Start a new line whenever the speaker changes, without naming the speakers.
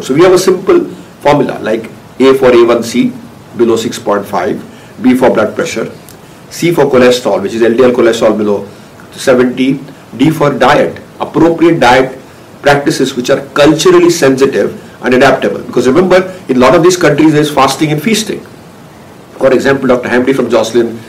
So we have a simple formula like A for A1C below 6.5, B for blood pressure, C for cholesterol, which is LDL cholesterol below 70, D for diet, appropriate diet practices which are culturally sensitive and adaptable. Because remember, in a lot of these countries there is fasting and feasting. For example, Dr. Hamdi from Jocelyn